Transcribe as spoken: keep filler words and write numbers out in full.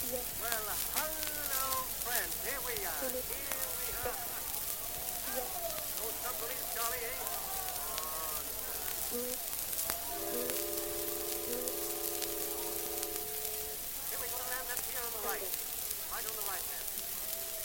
Well, hello, friends. Here we are. Here we are. No some police, Charlie, eh? Oh, no.